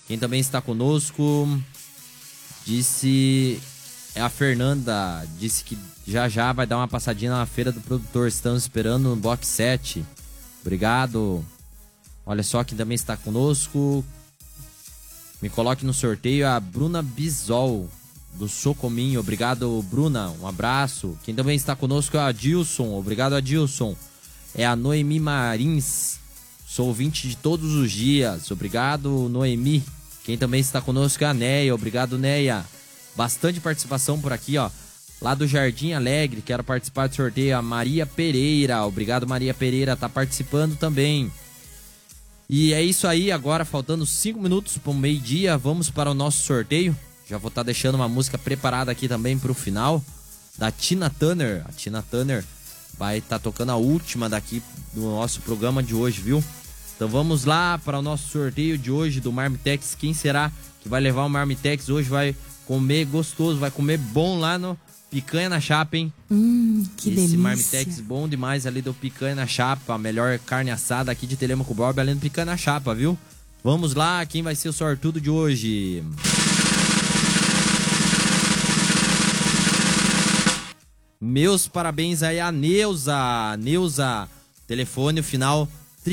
Quem também está conosco, disse... É a Fernanda, disse que já vai dar uma passadinha na feira do produtor. Estamos esperando no box 7. Obrigado. Olha só quem também está conosco. Me coloque no sorteio a Bruna Bisol, do Socominho. Obrigado, Bruna. Um abraço. Quem também está conosco é a Adilson. Obrigado, Adilson. É a Noemi Marins. Sou ouvinte de todos os dias. Obrigado, Noemi. Quem também está conosco é a Neia. Obrigado, Neia. Bastante participação por aqui, ó. Lá do Jardim Alegre, quero participar do sorteio. A Maria Pereira. Obrigado, Maria Pereira. Tá participando também. E é isso aí, agora faltando 5 minutos para o meio-dia, vamos para o nosso sorteio. Já vou estar deixando uma música preparada aqui também para o final, da Tina Turner. A Tina Turner vai estar tocando a última daqui do nosso programa de hoje, viu? Então vamos lá para o nosso sorteio de hoje do Marmitex. Quem será que vai levar o Marmitex hoje? Vai comer gostoso, vai comer bom lá no Picanha na Chapa, hein? Que Esse delícia. Marmitex bom demais ali do Picanha na Chapa, a melhor carne assada aqui de Telêmaco Borba, ali no Picanha na Chapa, viu? Vamos lá, quem vai ser o sortudo de hoje? Meus parabéns aí a Neuza. Neuza, telefone o final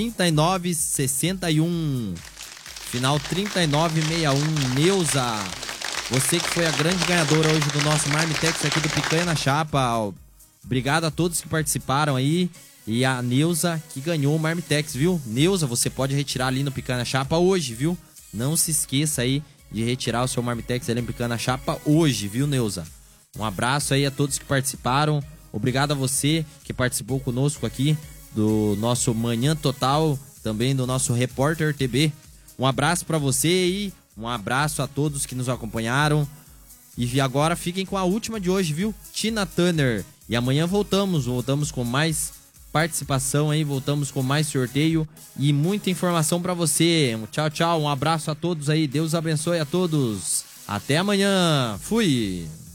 3961. Final 3961, Neuza. Você que foi a grande ganhadora hoje do nosso Marmitex aqui do Picanha na Chapa. Obrigado a todos que participaram aí. E a Neuza que ganhou o Marmitex, viu? Neuza, você pode retirar ali no Picanha na Chapa hoje, viu? Não se esqueça aí de retirar o seu Marmitex ali no Picanha na Chapa hoje, viu, Neuza? Um abraço aí a todos que participaram. Obrigado a você que participou conosco aqui do nosso Manhã Total, também do nosso Repórter TB. Um abraço pra você aí. Um abraço a todos que nos acompanharam. E agora fiquem com a última de hoje, viu? Tina Turner. E amanhã voltamos com mais participação aí, voltamos com mais sorteio e muita informação pra você. Tchau, tchau. Um abraço a todos aí. Deus abençoe a todos. Até amanhã. Fui.